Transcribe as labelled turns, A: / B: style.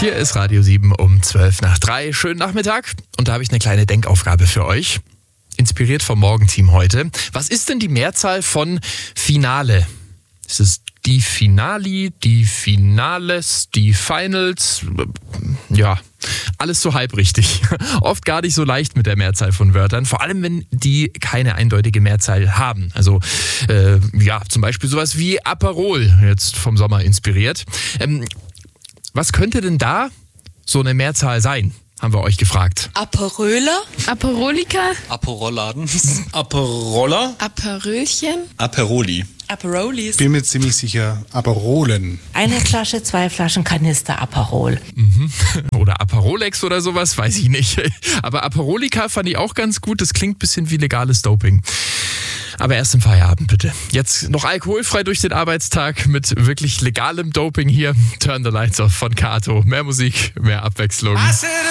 A: Hier ist Radio 7 um 3:12. Schönen Nachmittag. Und da habe ich eine kleine Denkaufgabe für euch. Inspiriert vom Morgenteam heute. Was ist denn die Mehrzahl von Finale? Ist es die Finali, die Finales, die Finals? Ja, alles so halb richtig. Oft gar nicht so leicht mit der Mehrzahl von Wörtern. Vor allem, wenn die keine eindeutige Mehrzahl haben. Also, zum Beispiel sowas wie Aperol, jetzt vom Sommer inspiriert. Was könnte denn da so eine Mehrzahl sein? Haben wir euch gefragt.
B: Aperöler?
C: Aperolika?
D: Aperoladen. Aperoller.
C: Aperölchen?
D: Aperoli.
B: Aperolis.
E: Bin mir ziemlich sicher, Aperolen.
F: Eine Flasche, 2 Flaschen Kanister Aperol.
A: Oder Aperolex oder sowas, weiß ich nicht. Aber Aperolika fand ich auch ganz gut. Das klingt ein bisschen wie legales Doping. Aber erst im Feierabend bitte. Jetzt noch alkoholfrei durch den Arbeitstag mit wirklich legalem Doping hier. Turn the Lights Off von Kato. Mehr Musik, mehr Abwechslung.